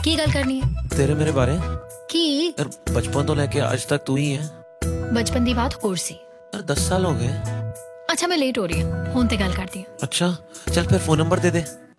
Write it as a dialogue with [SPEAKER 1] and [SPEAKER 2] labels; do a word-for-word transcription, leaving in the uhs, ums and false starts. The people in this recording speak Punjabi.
[SPEAKER 1] ਕੀ ਗੱਲ ਕਰਨੀ ਹੈ?
[SPEAKER 2] ਤੇਰੇ ਮੇਰੇ ਬਾਰੇ
[SPEAKER 1] ਕੀ?
[SPEAKER 2] ਯਾਰ ਬਚਪਨ ਤੋਂ ਲੈ ਕੇ ਅੱਜ ਤੱਕ ਤੂੰ ਹੀ ਹੈ।
[SPEAKER 1] ਬਚਪਨ ਦੀ ਬਾਤ ਹੋਰ ਸੀ।
[SPEAKER 2] ਯਾਰ दस साल हो गए।
[SPEAKER 1] ਅੱਛਾ ਮੈਂ ਲੇਟ ਹੋ ਰਹੀ ਹਾਂ, ਹੁਣ ਤੇ ਗੱਲ ਕਰਦੀ ਹਾਂ।
[SPEAKER 2] अच्छा चल फिर फोन नंबर दे दे।